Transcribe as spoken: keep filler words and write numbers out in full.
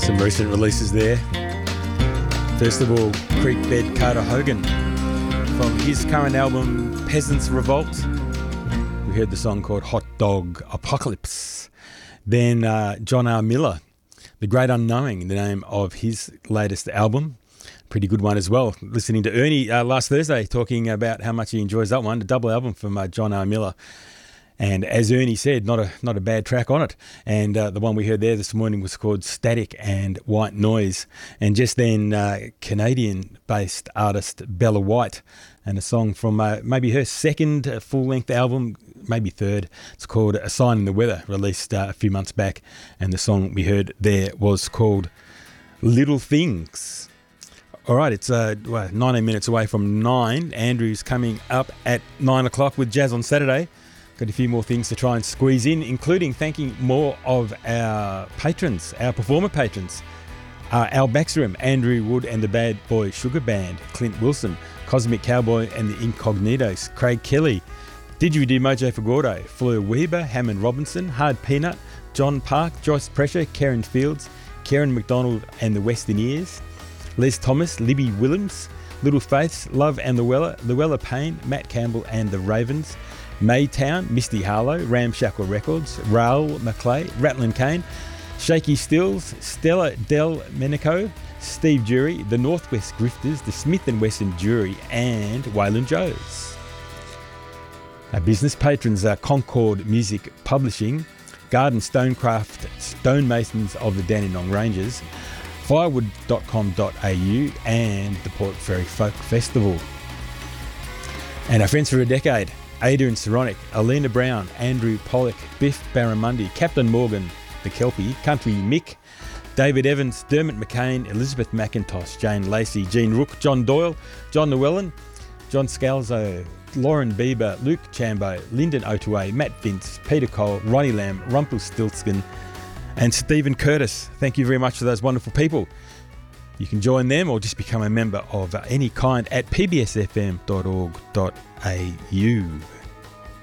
Some recent releases there. First of all, Creekbed Carter Hogan from his current album Peasants Revolt. We heard the song called Hot Dog Apocalypse. Then uh, John R. Miller, The Great Unknowing, the name of his latest album. Pretty good one as well. Listening to Ernie uh, last Thursday talking about how much he enjoys that one, the double album from uh, John R. Miller. And as Ernie said, not a not a bad track on it. And uh, the one we heard there this morning was called Static and White Noise. And just then, uh, Canadian-based artist Bella White, and a song from uh, maybe her second full-length album, maybe third. It's called A Sign in the Weather, released uh, a few months back. And the song we heard there was called Little Things. All right, it's uh, well, nineteen minutes away from nine. Andrew's coming up at nine o'clock with Jazz on Saturday. Got a few more things to try and squeeze in, including thanking more of our patrons, our performer patrons. Uh, Al Baxterum, Andrew Wood and the Bad Boy Sugar Band, Clint Wilson, Cosmic Cowboy and the Incognitos, Craig Kelly, Didgeridoo Mojo for Gordo, Fleur Weber, Hammond Robinson, Hard Peanut, John Park, Joyce Pressure, Karen Fields, Karen McDonald and the Westerniers, Les Thomas, Libby Williams, Little Faiths, Love and Llewellyn, Llewellyn Payne, Matt Campbell and the Ravens, Maytown, Misty Harlow, Ramshackle Records, Raoul McClay, Ratlin Kane, Shaky Stills, Stella Del Menico, Steve Jury, the Northwest Grifters, the Smith and Wesson Jury, and Waylon Joes. Our business patrons are Concord Music Publishing, Garden Stonecraft Stonemasons of the Dandenong Ranges, firewood dot com dot a u, and the Port Fairy Folk Festival. And our friends for a decade, Ada and Saronic, Alina Brown, Andrew Pollock, Biff Barramundi, Captain Morgan, The Kelpie, Country Mick, David Evans, Dermot McCain, Elizabeth McIntosh, Jane Lacey, Jean Rook, John Doyle, John Llewellyn, John Scalzo, Lauren Bieber, Luke Chambo, Lyndon Otaway, Matt Vince, Peter Cole, Ronnie Lamb, Rumpelstiltskin, and Stephen Curtis. Thank you very much to those wonderful people. You can join them or just become a member of any kind at p b s f m dot org dot a u.